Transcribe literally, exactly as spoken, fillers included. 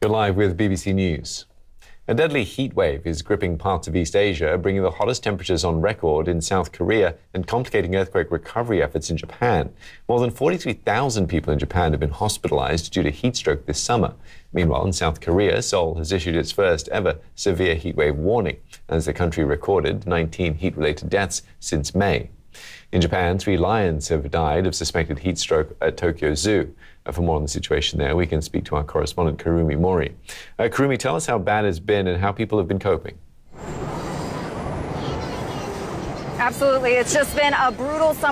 You're live with B B C News. A deadly heat wave is gripping parts of East Asia, bringing the hottest temperatures on record in South Korea and complicating earthquake recovery efforts in Japan. More than forty-three thousand people in Japan have been hospitalized due to heat stroke this summer. Meanwhile, in South Korea, Seoul has issued its first ever severe heat wave warning, as the country recorded nineteen heat-related deaths since May. In Japan, three lions have died of suspected heat stroke at Tokyo Zoo. Uh, for more on the situation there, we can speak to our correspondent, Kurumi Mori. Uh, Kurumi, tell us how bad it's been and how people have been coping. Absolutely. It's just been a brutal summer.